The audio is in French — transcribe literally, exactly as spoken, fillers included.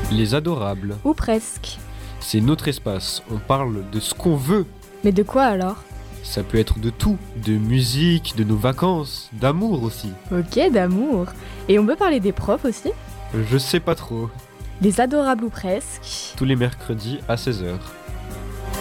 Les adorables, Ou presque. c'est notre espace, on parle de ce qu'on veut. Mais de quoi alors? Ça peut être de tout, de musique, de nos vacances, d'amour aussi. Ok, d'amour. Et on peut parler des profs aussi? Je sais pas trop, Les adorables ou presque. tous les mercredis à seize heures.